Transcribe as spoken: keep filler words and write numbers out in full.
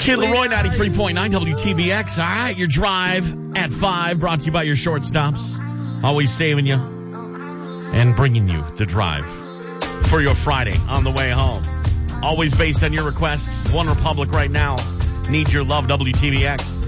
Kid Leroy, ninety-three point nine W T B X. All right, your drive at five, brought to you by your shortstops. Always saving you and bringing you the drive for your Friday on the way home. Always based on your requests. One Republic right now. Need your love, W T B X.